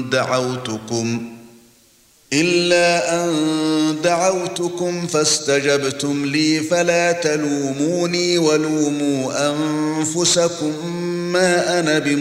دعوتكم فاستجبتم لي فلا تلوموني ولوموا أنفسكم ما أنا